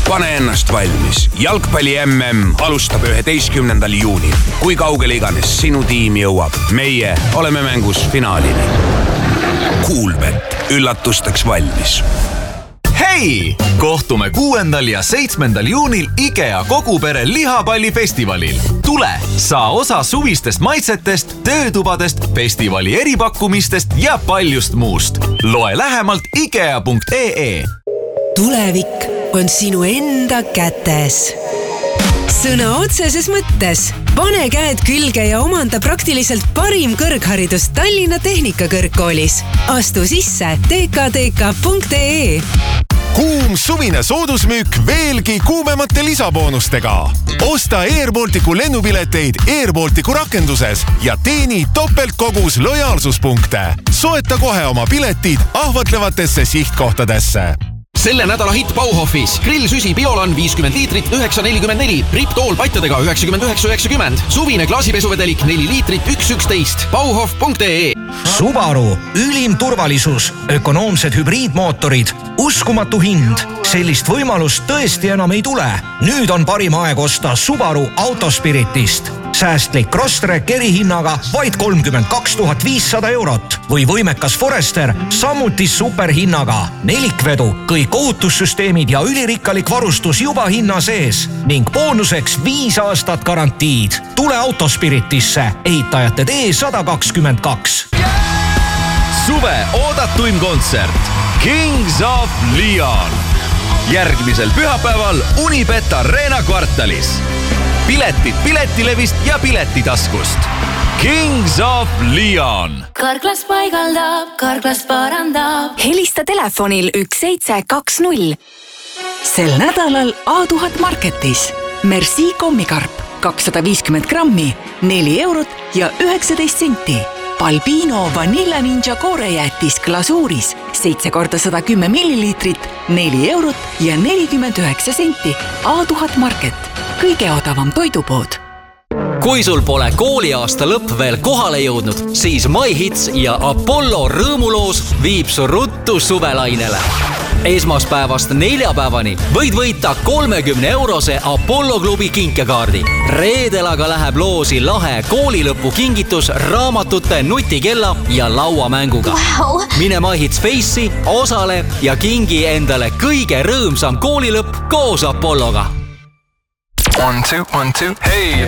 Pane ennast valmis. Jalgpalli MM alustab 11. juunil. Kui kaugele iganes sinu tiim jõuab, meie oleme mängus finaalini. Kuulbet. Üllatusteks valmis. Hei! Kohtume 6. ja 7. juunil IKEA kogupere lihapallifestivalil. Tule, saa osa suvistest maitsetest, töötubadest, festivali eripakkumistest ja paljust muust. Loe lähemalt ikea.ee. Tulevik on sinu enda kätes. Sõna otseses mõttes. Pane käed külge ja omanda praktiliselt parim kõrgharidus Tallinna Tehnikakõrgkoolis. Astu sisse tkdk.ee. Kuum suvine soodusmüük veelgi kuumemate lisaboonustega. Osta Airbalticu lennupileteid Airbalticu rakenduses ja teeni topeltkogus lojaalsuspunkte. Soeta kohe oma piletid ahvatlevatesse sihtkohtadesse. Selle nädala hitt Bauhofis. Grillsüsi Biolan 50 liitrit 9,44. Riptool patjadega 99,90. Suvine klaasipesuvedelik 4 liitrit 1,11. Bauhof.ee. Subaru. Ülim turvalisus. Ökonoomsed hübriidmootorid. Uskumatu hind. Sellist võimalust tõesti enam ei tule. Nüüd on parim aeg osta Subaru Autospiritist. Säästlik Crosstrek erihinnaga vaid 32 500 eurot või võimekas Forester samuti superhinnaga. Nelikvedu, kõik ohutussüsteemid ja ülirikkalik varustus juba hinna sees ning boonuseks 5 aastat garantiid. Tule Autospiritisse, ehitajate tee 122. Suve oodatuim kontsert Kings of Leon. Järgmisel pühapäeval Unibet Arena kvartalis. Piletid Piletilevist ja Piletitaskust. Kings of Leon. Karklas paigaldab, Karklas parandab. Helista telefonil 1720. Sel nädalal A1000 Marketis. Merci kommikarp 250 grammi, 4 eurot ja 19 senti. Balbino Vanilla Ninja koorejäätis glasuuris 7 × 110 milliliitrit, 4 eurot ja 49 senti. A1000 Market. Kõige odavam toidupood. Kui sul pole kooliaasta lõpp veel kohale jõudnud, siis MyHits ja Apollo rõõmuloos viib su ruttu suvelainele. Esmaspäevast neljapäevani võid võita 30-eurose Apollo klubi kinkekaardi. Reedel aga läheb loosi lahe koolilõpu kingitus raamatute, nutikella ja lauamänguga. Wow. Mine MyHits Face'i, osale ja kingi endale kõige rõõmsam koolilõpp koos Apolloga. 1, 2, 1, 2. Hey,